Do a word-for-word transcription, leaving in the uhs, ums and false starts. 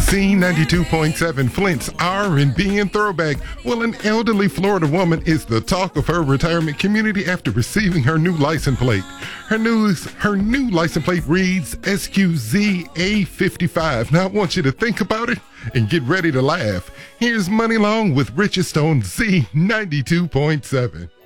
Z ninety-two point seven, Flint's R and B and throwback. Well, an elderly Florida woman is the talk of her retirement community after receiving her new license plate. Her new, her new license plate reads S Q Z A fifty-five. Now, I want you to think about it and get ready to laugh. Here's Money Long with Richest on Z ninety-two point seven.